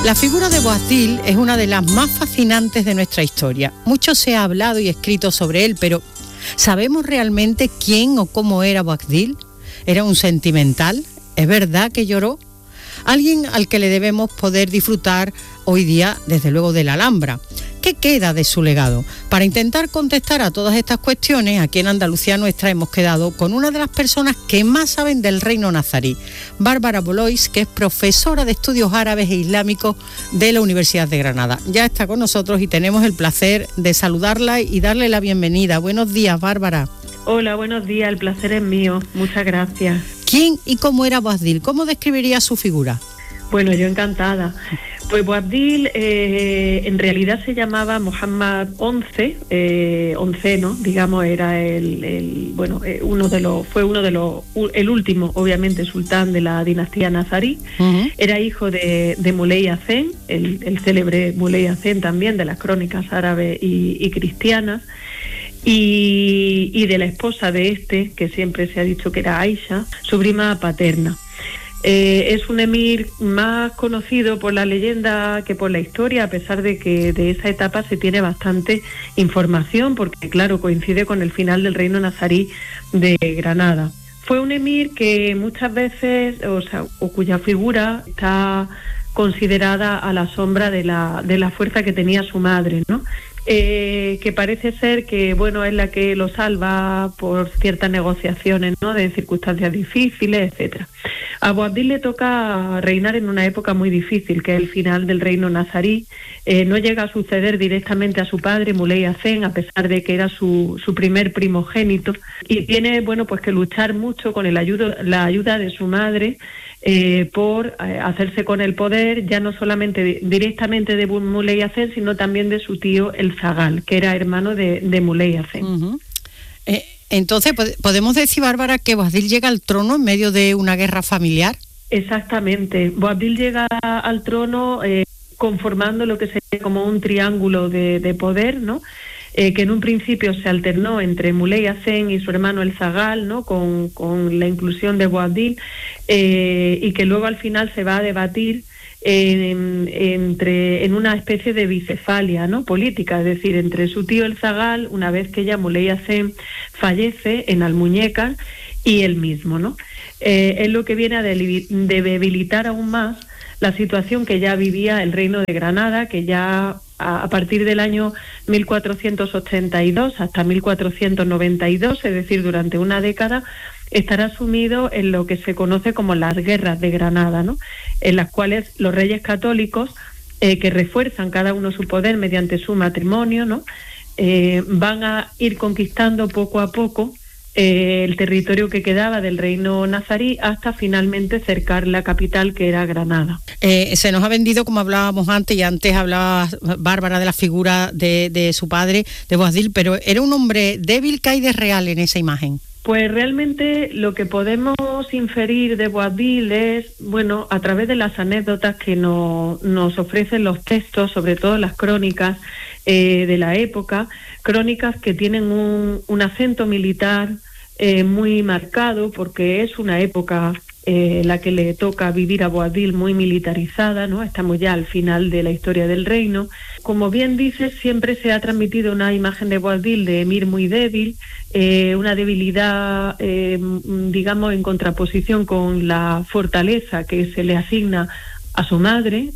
La figura de Boabdil es una de las más fascinantes de nuestra historia. Mucho se ha hablado y escrito sobre él, pero ¿sabemos realmente quién o cómo era Boabdil? ¿Era un sentimental? ¿Es verdad que lloró? Alguien al que le debemos poder disfrutar hoy día, desde luego, de la Alhambra. ¿Qué queda de su legado? Para intentar contestar a todas estas cuestiones, aquí en Andalucía Nuestra hemos quedado con una de las personas que más saben del reino nazarí, Bárbara Bolois, que es profesora de estudios árabes e islámicos de la Universidad de Granada. Ya está con nosotros y tenemos el placer de saludarla y darle la bienvenida. Buenos días, Bárbara. Hola, buenos días, el placer es mío. Muchas gracias. ¿Quién y cómo era Boabdil? ¿Cómo describiría su figura? Bueno, yo encantada. Pues Boabdil en realidad se llamaba Muhammad XI, onceno, digamos, era el último, obviamente, sultán de la dinastía nazarí. Uh-huh. Era hijo de Muley Hacén, el célebre Muley Hacén también, de las crónicas árabes y cristianas. Y de la esposa de este, que siempre se ha dicho que era Aisha, su prima paterna. Es un emir más conocido por la leyenda que por la historia, a pesar de que de esa etapa se tiene bastante información, porque claro, coincide con el final del reino nazarí de Granada. Fue un emir que muchas veces, o cuya figura está considerada a la sombra de la fuerza que tenía su madre, ¿no? Que parece ser que, bueno, es la que lo salva por ciertas negociaciones, ¿no?, de circunstancias difíciles, etcétera. A Boabdil le toca reinar en una época muy difícil, que es el final del reino nazarí. No llega a suceder directamente a su padre, Muley Hacén, a pesar de que era su primer primogénito, y tiene, bueno, pues que luchar mucho con la ayuda de su madre, por hacerse con el poder, ya no solamente directamente de Muley Hacén, sino también de su tío el Zagal, que era hermano de Muley Hacén. Uh-huh. Entonces, ¿podemos decir, Bárbara, que Boabdil llega al trono en medio de una guerra familiar? Exactamente. Boabdil llega al trono conformando lo que sería como un triángulo de poder, ¿no? Que en un principio se alternó entre Muley Hacén y su hermano el Zagal, ¿no?, con la inclusión de Boabdil, y que luego al final se va a debatir en una especie de bicefalia, ¿no?, política, es decir, entre su tío el Zagal, una vez que ya Muley Hacén fallece en Almuñécar, y él mismo, ¿no? Es lo que viene a debilitar aún más la situación que ya vivía el reino de Granada, que ya a partir del año 1482 hasta 1492, es decir, durante una década, estará sumido en lo que se conoce como las guerras de Granada, ¿no?, en las cuales los reyes católicos, que refuerzan cada uno su poder mediante su matrimonio, ¿no?, van a ir conquistando poco a poco el territorio que quedaba del reino nazarí hasta finalmente cercar la capital, que era Granada. Se nos ha vendido, como hablábamos antes, y antes hablaba Bárbara de la figura de su padre, de Boabdil, pero ¿era un hombre débil? ¿Qué hay de real en esa imagen? Pues realmente lo que podemos inferir de Boabdil es, bueno, a través de las anécdotas que nos ofrecen los textos, sobre todo las crónicas de la época, crónicas que tienen un acento militar muy marcado, porque es una época la que le toca vivir a Boabdil muy militarizada, ¿no? Estamos ya al final de la historia del reino. Como bien dices, siempre se ha transmitido una imagen de Boabdil de emir muy débil, una debilidad, digamos, en contraposición con la fortaleza que se le asigna a su madre,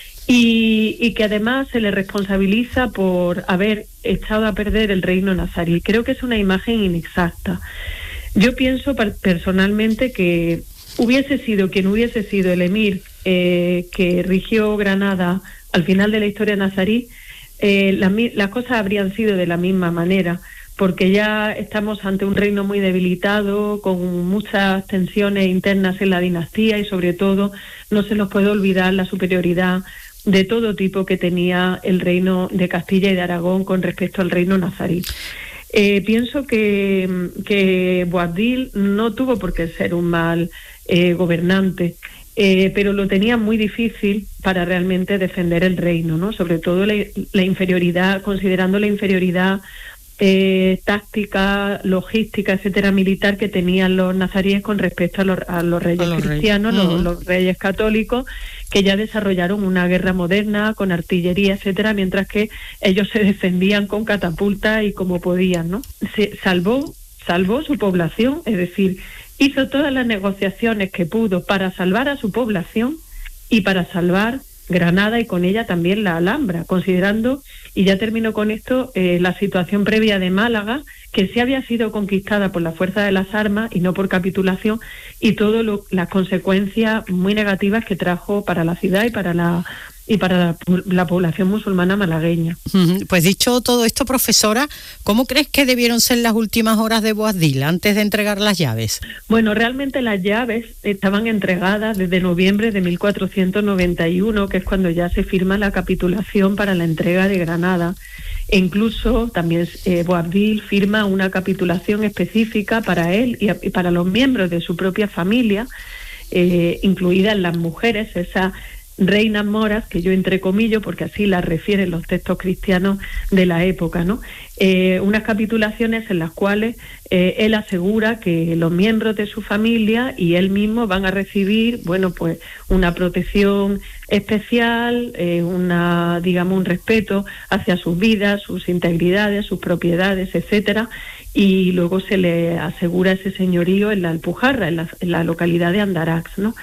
y que además se le responsabiliza por haber echado a perder el reino nazarí. Creo que es una imagen inexacta. Yo pienso personalmente que hubiese sido quien hubiese sido el emir que rigió Granada al final de la historia nazarí, las cosas habrían sido de la misma manera, porque ya estamos ante un reino muy debilitado, con muchas tensiones internas en la dinastía, y sobre todo no se nos puede olvidar la superioridad de todo tipo que tenía el reino de Castilla y de Aragón con respecto al reino nazarí. Pienso que Boabdil no tuvo por qué ser un mal gobernante, pero lo tenía muy difícil para realmente defender el reino, ¿no? Sobre todo la inferioridad, considerando la inferioridad táctica, logística, etcétera, militar que tenían los nazaríes con respecto a los reyes cristianos, los reyes católicos, que ya desarrollaron una guerra moderna con artillería, etcétera, mientras que ellos se defendían con catapultas y como podían, ¿no? Se salvó su población, es decir, hizo todas las negociaciones que pudo para salvar a su población y para salvar Granada y con ella también la Alhambra, considerando, y ya termino con esto, la situación previa de Málaga, que sí había sido conquistada por la fuerza de las armas y no por capitulación, y todas las consecuencias muy negativas que trajo para la ciudad y para la población musulmana malagueña. Pues dicho todo esto, profesora, ¿cómo crees que debieron ser las últimas horas de Boabdil antes de entregar las llaves? Bueno, realmente las llaves estaban entregadas desde noviembre de 1491, que es cuando ya se firma la capitulación para la entrega de Granada. E incluso también Boabdil firma una capitulación específica para él y para los miembros de su propia familia, incluidas las mujeres, esas reinas moras, que yo entrecomillo porque así las refieren los textos cristianos de la época, ¿no? Unas capitulaciones en las cuales él asegura que los miembros de su familia y él mismo van a recibir, bueno, pues una protección especial, un respeto hacia sus vidas, sus integridades, sus propiedades, etcétera, y luego se le asegura ese señorío en la Alpujarra, en la localidad de Andarax, ¿no?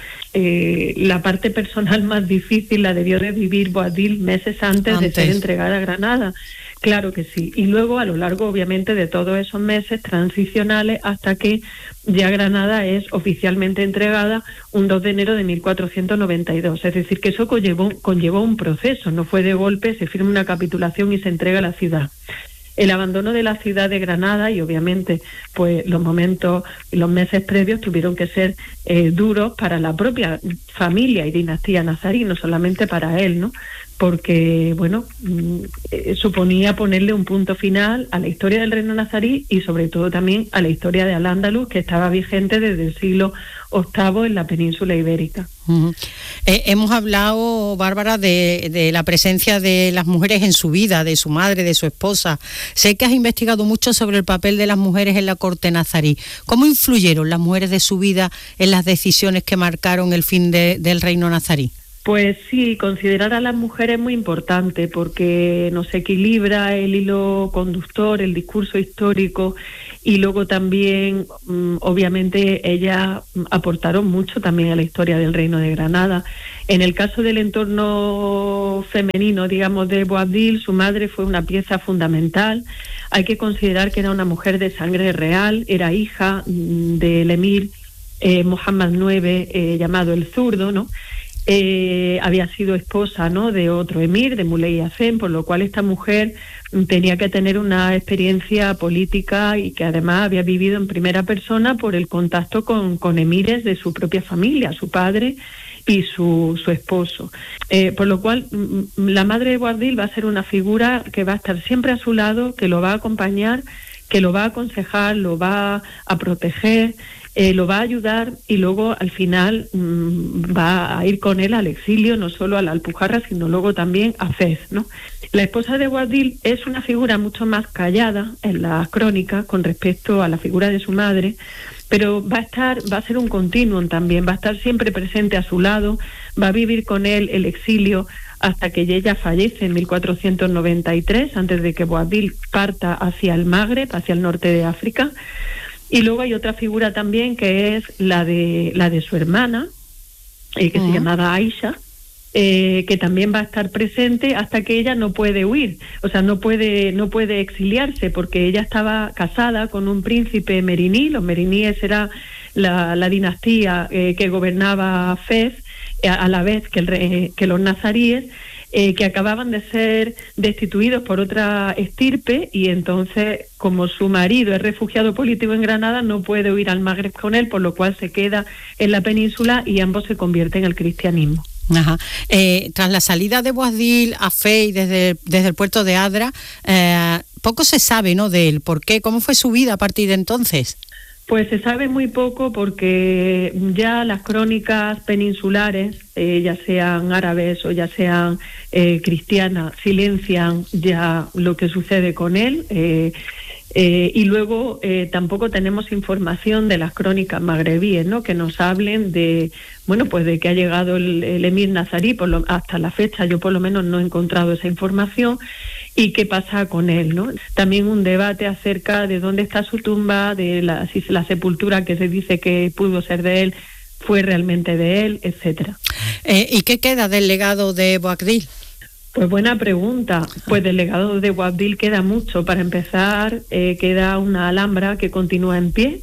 La parte personal más difícil la debió de vivir Boabdil meses antes de ser entregada a Granada. Claro que sí. Y luego, a lo largo, obviamente, de todos esos meses transicionales, hasta que ya Granada es oficialmente entregada un 2 de enero de 1492. Es decir, que eso conllevó un proceso, no fue de golpe, se firma una capitulación y se entrega a la ciudad. El abandono de la ciudad de Granada y obviamente pues los meses previos tuvieron que ser duros para la propia familia y dinastía nazarí, no solamente para él, ¿no? Porque, bueno, suponía ponerle un punto final a la historia del reino nazarí y sobre todo también a la historia de Al-Ándalus, que estaba vigente desde el siglo VIII en la península ibérica. Hemos hablado, Bárbara, de la presencia de las mujeres en su vida, de su madre, de su esposa. Sé que has investigado mucho sobre el papel de las mujeres en la corte nazarí. ¿Cómo influyeron las mujeres de su vida en las decisiones que marcaron el fin del reino nazarí? Pues sí, considerar a las mujeres es muy importante porque nos equilibra el hilo conductor, el discurso histórico, y luego también, obviamente, ellas aportaron mucho también a la historia del Reino de Granada. En el caso del entorno femenino, digamos, de Boabdil, su madre fue una pieza fundamental. Hay que considerar que era una mujer de sangre real, era hija del emir Muhammad IX, llamado el Zurdo, ¿no? Había sido esposa, ¿no?, de otro emir, de Muley Hacén, por lo cual esta mujer tenía que tener una experiencia política y que además había vivido en primera persona por el contacto con emires de su propia familia, su padre y su esposo. Por lo cual la madre de Boabdil va a ser una figura que va a estar siempre a su lado, que lo va a acompañar, que lo va a aconsejar, lo va a proteger, lo va a ayudar y luego al final va a ir con él al exilio, no solo a la Alpujarra, sino luego también a Fez, ¿no? La esposa de Boabdil es una figura mucho más callada en las crónicas con respecto a la figura de su madre, pero va a ser un continuum también, va a estar siempre presente a su lado, va a vivir con él el exilio hasta que ella fallece en 1493, antes de que Boabdil parta hacia el Magreb, hacia el norte de África. Y luego hay otra figura también que es la de su hermana, que se llamaba Aisha, que también va a estar presente hasta que ella no puede huir, o sea, no puede exiliarse porque ella estaba casada con un príncipe meriní. Los meriníes era la dinastía que gobernaba Fez, a la vez que los nazaríes, que acababan de ser destituidos por otra estirpe, y entonces, como su marido es refugiado político en Granada, no puede huir al Magreb con él, por lo cual se queda en la península y ambos se convierten al cristianismo. Ajá. Tras la salida de Boabdil a Fez desde el puerto de Adra, poco se sabe, ¿no?, de él. ¿Por qué? ¿Cómo fue su vida a partir de entonces? Pues se sabe muy poco porque ya las crónicas peninsulares, ya sean árabes o ya sean cristianas, silencian ya lo que sucede con él. Y luego tampoco tenemos información de las crónicas magrebíes, ¿no? Que nos hablen de, bueno, pues de que ha llegado el emir nazarí. Hasta la fecha yo por lo menos no he encontrado esa información. ¿Y qué pasa con él, no? También un debate acerca de dónde está su tumba, de si la sepultura que se dice que pudo ser de él fue realmente de él, etcétera. ¿Y qué queda del legado de Boabdil? Pues buena pregunta. Pues del legado de Boabdil queda mucho. Para empezar, queda una Alhambra que continúa en pie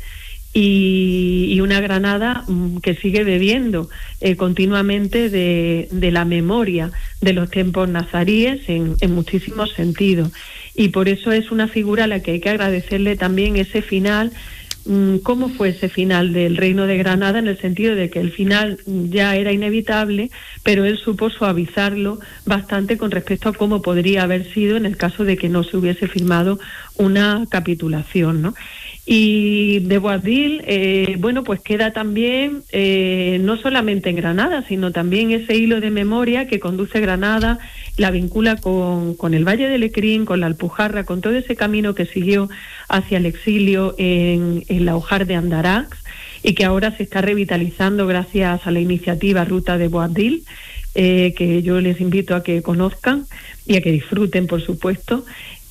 y una Granada que sigue bebiendo continuamente de la memoria de los tiempos nazaríes en muchísimos sentidos. Y por eso es una figura a la que hay que agradecerle también ese final. ¿Cómo fue ese final del Reino de Granada? En el sentido de que el final ya era inevitable, pero él supo suavizarlo bastante con respecto a cómo podría haber sido en el caso de que no se hubiese firmado una capitulación, ¿no? Y de Boabdil, bueno, pues queda también no solamente en Granada, sino también ese hilo de memoria que conduce Granada, la vincula con el Valle del Lecrín, con la Alpujarra, con todo ese camino que siguió hacia el exilio en la Ojar de Andarax y que ahora se está revitalizando gracias a la iniciativa Ruta de Boabdil, que yo les invito a que conozcan y a que disfruten, por supuesto.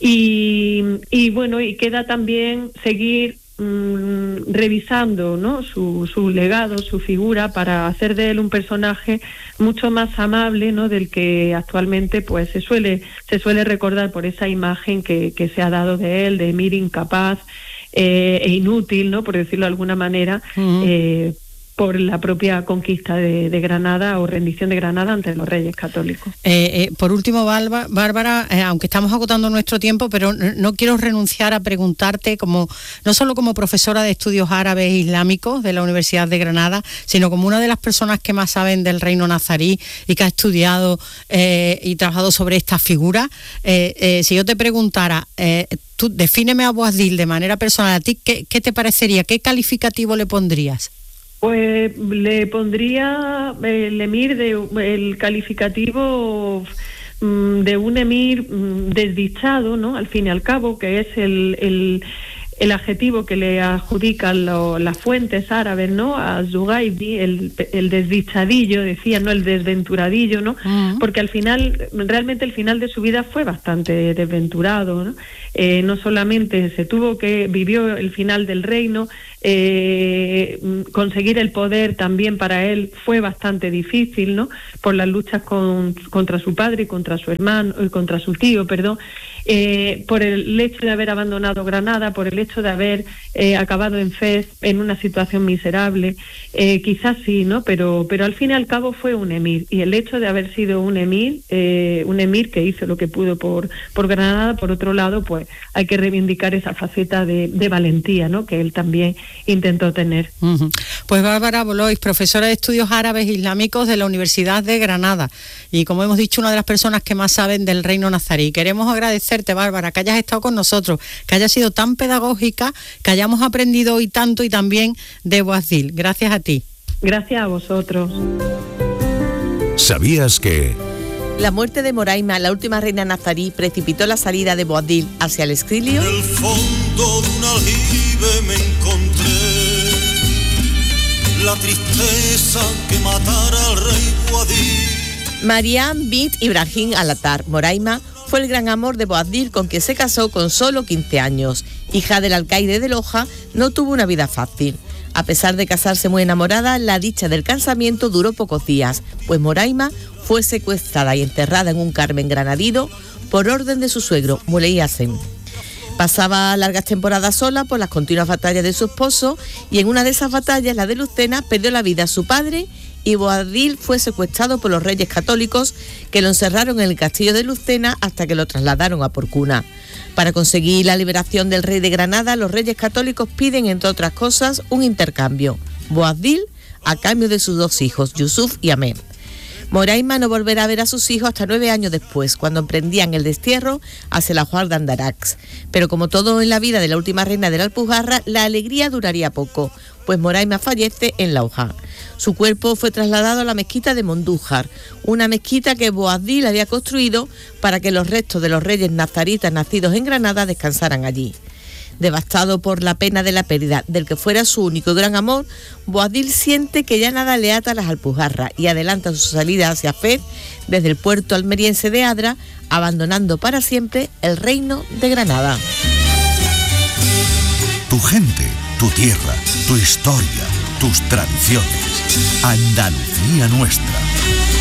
Y bueno, y queda también seguir revisando, ¿no? su legado, su figura, para hacer de él un personaje mucho más amable, ¿no? Del que actualmente pues se suele recordar por esa imagen que se ha dado de él, de emir incapaz e inútil, ¿no? Por decirlo de alguna manera, por la propia conquista de Granada o rendición de Granada ante los reyes católicos. Por último, Bárbara, aunque estamos agotando nuestro tiempo, pero no quiero renunciar a preguntarte, no solo como profesora de estudios árabes e islámicos de la Universidad de Granada, sino como una de las personas que más saben del reino nazarí y que ha estudiado y trabajado sobre esta figura. Si yo te preguntara, tú defíneme a Boabdil de manera personal, ¿a ti qué te parecería? ¿Qué calificativo le pondrías? Pues le pondría el emir el calificativo de un emir desdichado, ¿no? Al fin y al cabo, que es el adjetivo que le adjudican las fuentes árabes, ¿no? A Zughaibi, el desdichadillo, decían, ¿no? El desventuradillo, ¿no? Porque al final, realmente el final de su vida fue bastante desventurado, ¿no? No solamente vivió el final del reino, conseguir el poder también para él fue bastante difícil, ¿no? Por las luchas contra su padre y contra su hermano, contra su tío, perdón. Por el hecho de haber abandonado Granada, por el hecho de haber acabado en Fez en una situación miserable, quizás sí, ¿no? Pero al fin y al cabo fue un emir, y el hecho de haber sido un emir que hizo lo que pudo por Granada, por otro lado, pues hay que reivindicar esa faceta de valentía, ¿no? Que él también intentó tener. Pues Bárbara Bolois, profesora de estudios árabes islámicos de la Universidad de Granada, y como hemos dicho, una de las personas que más saben del reino nazarí. Queremos agradecerte, Bárbara, que hayas estado con nosotros, que hayas sido tan pedagógica, que hayamos aprendido hoy tanto y también de Boabdil. Gracias a ti. Gracias a vosotros. ¿Sabías que la muerte de Moraima, la última reina nazarí, precipitó la salida de Boabdil hacia el exilio? En el fondo de un aljibe me encontré la tristeza que matara al rey Boabdil. Mariam bint Ibrahim al-Attar, Moraima, fue el gran amor de Boabdil, con quien se casó con solo 15 años. Hija del alcaide de Loja, no tuvo una vida fácil. A pesar de casarse muy enamorada, la dicha del casamiento duró pocos días, pues Moraima fue secuestrada y enterrada en un Carmen granadino por orden de su suegro, Muley Hassen. Pasaba largas temporadas sola por las continuas batallas de su esposo, y en una de esas batallas, la de Lucena, perdió la vida a su padre, y Boabdil fue secuestrado por los reyes católicos, que lo encerraron en el castillo de Lucena hasta que lo trasladaron a Porcuna. Para conseguir la liberación del rey de Granada, los reyes católicos piden, entre otras cosas, un intercambio: Boabdil a cambio de sus dos hijos, Yusuf y Ahmed. Moraima no volverá a ver a sus hijos hasta 9 años después, cuando emprendían el destierro hacia la Juar de Andarax. Pero como todo en la vida de la última reina de la Alpujarra, la alegría duraría poco, pues Moraima fallece en Lauja. Su cuerpo fue trasladado a la mezquita de Mondújar, una mezquita que Boabdil había construido para que los restos de los reyes nazaritas nacidos en Granada descansaran allí. Devastado por la pena de la pérdida del que fuera su único y gran amor, Boabdil siente que ya nada le ata a las Alpujarras y adelanta su salida hacia Fez desde el puerto almeriense de Adra, abandonando para siempre el reino de Granada. Tu gente, tu tierra, tu historia, tus tradiciones. Andalucía nuestra.